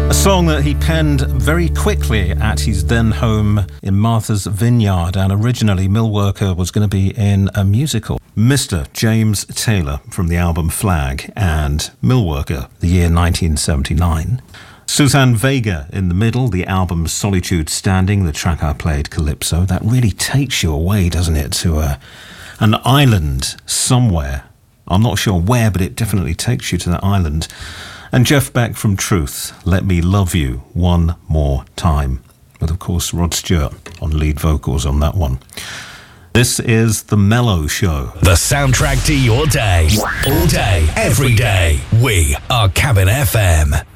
A song that he penned very quickly at his then home in Martha's Vineyard, and originally Millworker was going to be in a musical. Mr. James Taylor from the album Flag and Millworker, the year 1979. Suzanne Vega in the middle, the album Solitude Standing, the track I played, Calypso. That really takes you away, doesn't it, to an island somewhere. I'm not sure where, but it definitely takes you to that island. And Jeff Beck from Truth, Let Me Love You One More Time. With, of course, Rod Stewart on lead vocals on that one. This is The Mellow Show. The soundtrack to your day. All day, every day. We are Cabin FM.